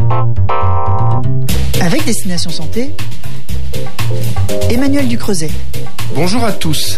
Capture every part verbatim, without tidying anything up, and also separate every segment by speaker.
Speaker 1: Avec Destination Santé, Emmanuel Ducreuset.
Speaker 2: Bonjour à tous.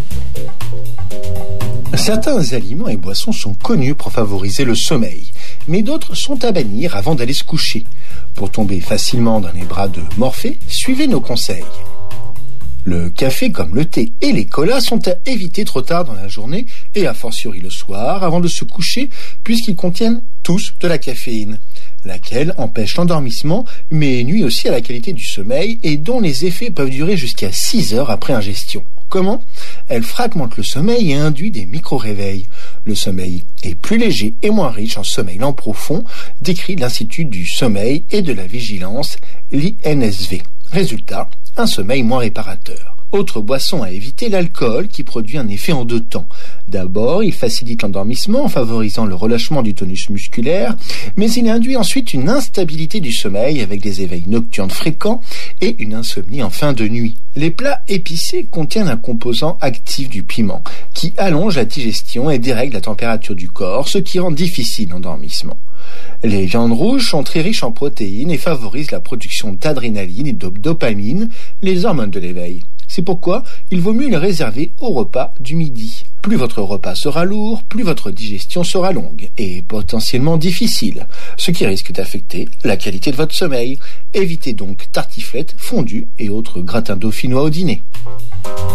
Speaker 2: Certains aliments et boissons sont connus pour favoriser le sommeil, mais d'autres sont à bannir avant d'aller se coucher. Pour tomber facilement dans les bras de Morphée, suivez nos conseils. Le café comme le thé et les colas sont à éviter trop tard dans la journée et a fortiori le soir avant de se coucher puisqu'ils contiennent tous de la caféine, laquelle empêche l'endormissement mais nuit aussi à la qualité du sommeil et dont les effets peuvent durer jusqu'à six heures après ingestion. Comment ? Elle fragmente le sommeil et induit des micro-réveils. Le sommeil est plus léger et moins riche en sommeil lent profond, décrit l'Institut du sommeil et de la vigilance, l'I N S V. Résultat, un sommeil moins réparateur. Autre boisson à éviter, l'alcool qui produit un effet en deux temps. D'abord, il facilite l'endormissement en favorisant le relâchement du tonus musculaire, mais il induit ensuite une instabilité du sommeil avec des éveils nocturnes fréquents et une insomnie en fin de nuit. Les plats épicés contiennent un composant actif du piment qui allonge la digestion et dérègle la température du corps, ce qui rend difficile l'endormissement. Les viandes rouges sont très riches en protéines et favorisent la production d'adrénaline et de dopamine, les hormones de l'éveil. C'est pourquoi il vaut mieux les réserver au repas du midi. Plus votre repas sera lourd, plus votre digestion sera longue et potentiellement difficile, ce qui risque d'affecter la qualité de votre sommeil. Évitez donc tartiflettes, fondues et autres gratins dauphinois au dîner.